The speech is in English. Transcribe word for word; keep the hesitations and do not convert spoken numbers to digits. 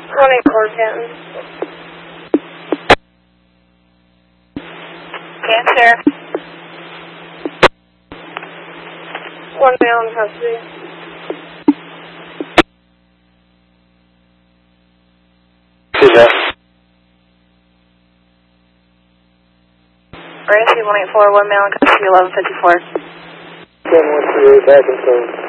one eight four, Canton. Cancer. One male in custody. Who's that? Gracie one eight four, one male in custody, eleven fifty-four. seven one three eight, back and forth.